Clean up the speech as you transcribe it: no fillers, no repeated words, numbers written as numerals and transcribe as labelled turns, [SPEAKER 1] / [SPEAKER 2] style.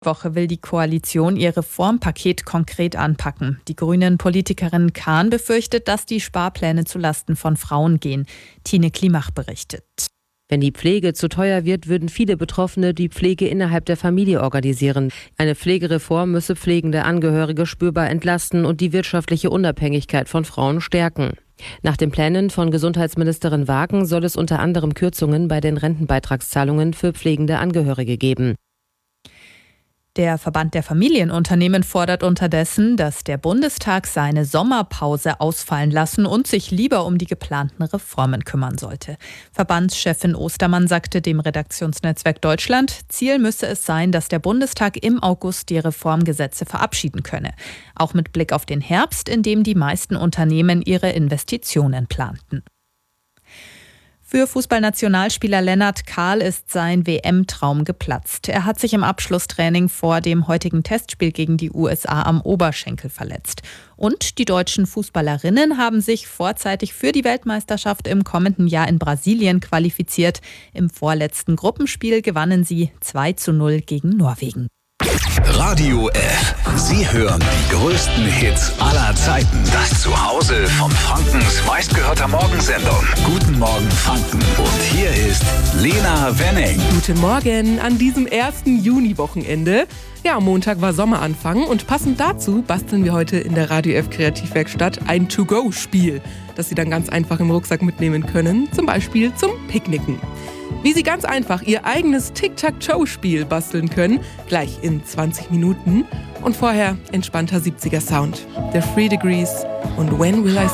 [SPEAKER 1] Woche will die Koalition ihr Reformpaket konkret anpacken. Die Grünen-Politikerin Kahn befürchtet, dass die Sparpläne zulasten von Frauen gehen. Tine Klimach berichtet.
[SPEAKER 2] Wenn die Pflege zu teuer wird, würden viele Betroffene die Pflege innerhalb der Familie organisieren. Eine Pflegereform müsse pflegende Angehörige spürbar entlasten und die wirtschaftliche Unabhängigkeit von Frauen stärken. Nach den Plänen von Gesundheitsministerin Wagen soll es unter anderem Kürzungen bei den Rentenbeitragszahlungen für pflegende Angehörige geben.
[SPEAKER 1] Der Verband der Familienunternehmen fordert unterdessen, dass der Bundestag seine Sommerpause ausfallen lassen und sich lieber um die geplanten Reformen kümmern sollte. Verbandschefin Ostermann sagte dem Redaktionsnetzwerk Deutschland, Ziel müsse es sein, dass der Bundestag im August die Reformgesetze verabschieden könne. Auch mit Blick auf den Herbst, in dem die meisten Unternehmen ihre Investitionen planten. Für Fußballnationalspieler Lennart Kahl ist sein WM-Traum geplatzt. Er hat sich im Abschlusstraining vor dem heutigen Testspiel gegen die USA am Oberschenkel verletzt. Und die deutschen Fußballerinnen haben sich vorzeitig für die Weltmeisterschaft im kommenden Jahr in Brasilien qualifiziert. Im vorletzten Gruppenspiel gewannen sie 2:0 gegen Norwegen.
[SPEAKER 3] Radio F. Sie hören die größten Hits aller Zeiten. Das Zuhause von Frankens meistgehörter Morgensendung. Guten Morgen Franken. Und hier ist Lena Wenning.
[SPEAKER 4] Guten Morgen an diesem 1. Juni-Wochenende. Ja, am Montag war Sommeranfang und passend dazu basteln wir heute in der Radio F Kreativwerkstatt ein To-Go-Spiel, das Sie dann ganz einfach im Rucksack mitnehmen können, zum Beispiel zum Picknicken. Wie Sie ganz einfach Ihr eigenes Tic-Tac-Toe-Spiel basteln können, gleich in 20 Minuten. Und vorher entspannter 70er Sound. The 3 Degrees und When Will I